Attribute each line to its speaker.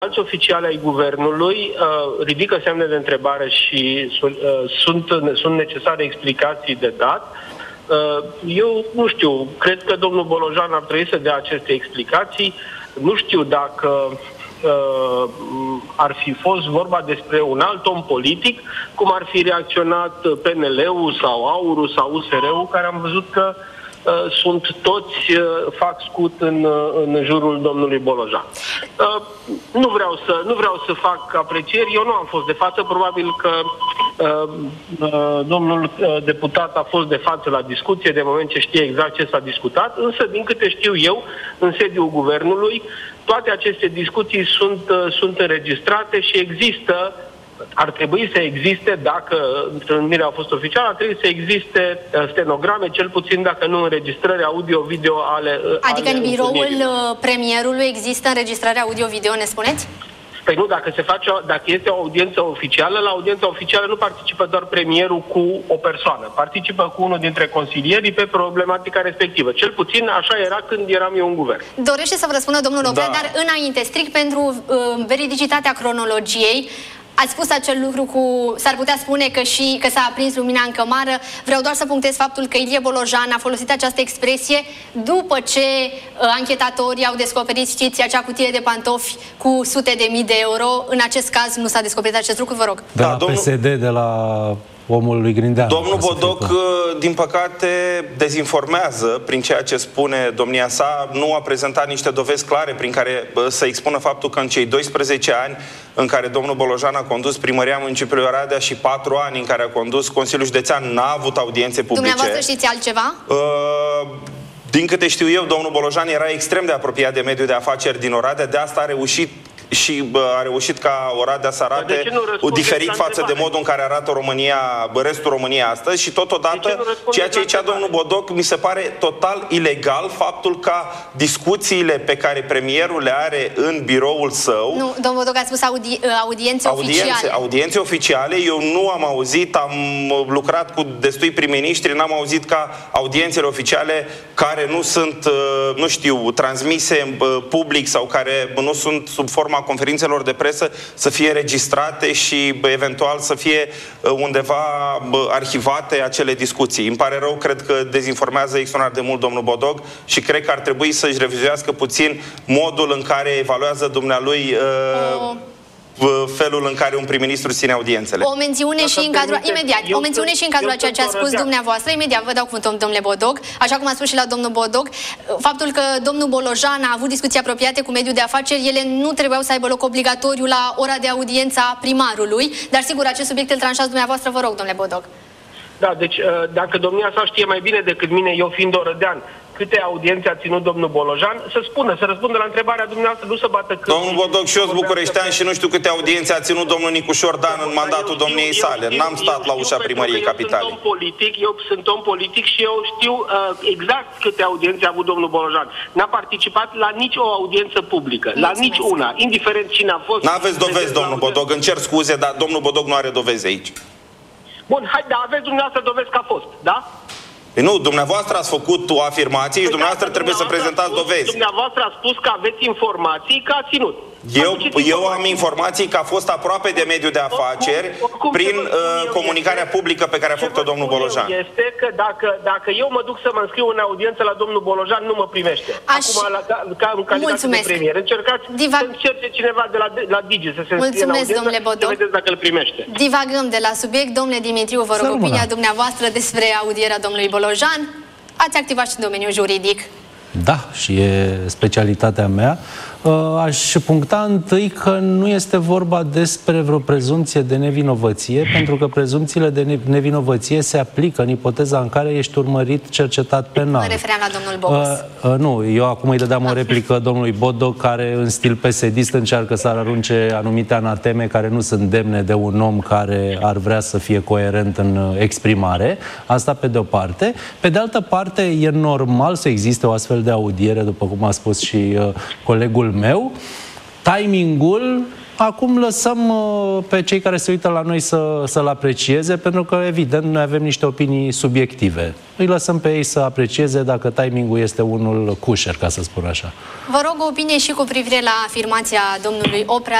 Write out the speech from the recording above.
Speaker 1: alți oficiali ai guvernului ridică semne de întrebare și sunt necesare explicații de dat. Eu nu știu, cred că domnul Bolojan ar trebui să dea aceste explicații. Nu știu dacă ar fi fost vorba despre un alt om politic, cum ar fi reacționat PNL-ul sau AUR-ul sau USR-ul, care am văzut că fac scut în jurul domnului Bolojan. Nu vreau să fac aprecieri, eu nu am fost de față, probabil că domnul deputat a fost de față la discuție, de moment ce știe exact ce s-a discutat, însă, din câte știu eu, în sediul guvernului, toate aceste discuții sunt înregistrate și există. Ar trebui să existe, dacă întâlnirea a fost oficială, ar trebui să existe stenograme, cel puțin dacă nu înregistrări audio-video ale...
Speaker 2: Adică în biroul premierului există înregistrări audio-video, ne spuneți?
Speaker 1: Păi nu, dacă este o audiență oficială, la audiența oficială nu participă doar premierul cu o persoană, participă cu unul dintre consilierii pe problematica respectivă. Cel puțin așa era când eram eu în guvern.
Speaker 2: Dorește să vă răspundă domnul Oprea, dar înainte, strict pentru veridicitatea cronologiei, ați spus acel lucru s-ar putea spune că s-a aprins lumina în cămară. Vreau doar să punctez faptul că Ilie Bolojan a folosit această expresie după ce anchetatorii au descoperit, știți, acea cutie de pantofi cu sute de mii de euro. În acest caz nu s-a descoperit acest lucru, vă rog.
Speaker 3: De la PSD, de la omul lui Grindeanu.
Speaker 4: Domnul Bodoc, din păcate, dezinformează prin ceea ce spune domnia sa. Nu a prezentat niște dovezi clare prin care să expună faptul că în cei 12 ani în care domnul Bolojan a condus primăria municipiului Oradea și 4 ani în care a condus Consiliul Județean, n-a avut audiențe publice.
Speaker 2: Dumneavoastră știți altceva?
Speaker 4: Din câte știu eu, domnul Bolojan era extrem de apropiat de mediul de afaceri din Oradea, de asta a reușit ca Oradea să arate diferit față de modul în care arată restul României astăzi și totodată ceea ce zicea domnul Bodoc mi se pare total ilegal faptul ca discuțiile pe care premierul le are în biroul său...
Speaker 2: Nu, domnul Bodoc a spus audiențe oficiale.
Speaker 4: Audiențe oficiale, eu nu am auzit, am lucrat cu destui prim-ministri, n-am auzit ca audiențele oficiale care nu sunt, nu știu, transmise public sau care nu sunt sub forma conferințelor de presă să fie registrate și eventual să fie undeva arhivate acele discuții. Îmi pare rău, cred că dezinformează extraordinar de mult domnul Bodoc și cred că ar trebui să-și revizuiască puțin modul în care evaluează dumnealui felul în care un prim-ministru ține audiențele.
Speaker 2: O mențiune și în cadrul... Imediat, o mențiune și în cadrul a ceea ce a spus dumneavoastră. Imediat vă dau cuvântul, domnule Bodoc. Așa cum a spus și la domnul Bodoc, faptul că domnul Bolojan a avut discuții apropiate cu mediul de afaceri, ele nu trebuiau să aibă loc obligatoriu la ora de audiență a primarului, dar sigur, acest subiect îl tranșați dumneavoastră, vă rog, domnule Bodoc.
Speaker 1: Da, deci dacă domnia sa știe mai bine decât mine, eu fiind orădean, câte audiențe a ținut domnul Bolojan, să răspundă la întrebarea dumneavoastră, nu să bată cât...
Speaker 4: Domnul Bodoc, și eu sunt bucureștean și nu știu câte audiențe a ținut domnul Nicușor Dan în mandatul domniei sale. N-am stat la ușa primăriei capitalei.
Speaker 1: Eu sunt om politic și eu știu exact câte audiențe a avut domnul Bolojan. N-a participat la nici o audiență publică, la nici una, indiferent cine a fost...
Speaker 4: N-aveți dovezi, domnul Bodoc, îmi cer scuze, dar domnul Bodoc nu are dovezi aici.
Speaker 1: Bun, hai, dar aveți dumneavoastră dovezi că a fost, da?
Speaker 4: Păi nu, dumneavoastră ați făcut o afirmație și dumneavoastră trebuie să prezentați dovezi.
Speaker 1: Dumneavoastră a spus că aveți informații că a ținut.
Speaker 4: Eu am informații că a fost aproape de mediul de afaceri prin comunicarea publică pe care a făcut-o domnul Bolojan.
Speaker 1: Este că dacă eu mă duc să mă înscriu în audiență la domnul Bolojan, nu mă primește. Acum, ca în calitate de premier. Încercați să încerce cineva de la Digi să se înscrie în audiență, să vedeți dacă îl primește.
Speaker 2: Divagăm de la subiect. Domnule Dimitriu, vă rog opinia dumneavoastră despre audierea domnului Bolojan. Ați activat și în domeniul juridic.
Speaker 3: Da, și e specialitatea mea. Aș puncta întâi că nu este vorba despre vreo prezumție de nevinovăție, pentru că prezumțiile de nevinovăție se aplică în ipoteza în care ești urmărit, cercetat penal.
Speaker 2: Mă refeream la domnul Bogos.
Speaker 3: Nu, eu acum îi dădeam o replică domnului Bodoc, care în stil PSD-ist încearcă să arunce anumite anateme care nu sunt demne de un om care ar vrea să fie coerent în exprimare. Asta pe de-o parte. Pe de altă parte, e normal să existe o astfel de audiere, după cum a spus și colegul meu. Timingul acum lăsăm pe cei care se uită la noi să-l aprecieze, pentru că, evident, noi avem niște opinii subiective. Îi lăsăm pe ei să aprecieze dacă timingul este unul cușer, ca să spun așa.
Speaker 2: Vă rog o opinie și cu privire la afirmația domnului Oprea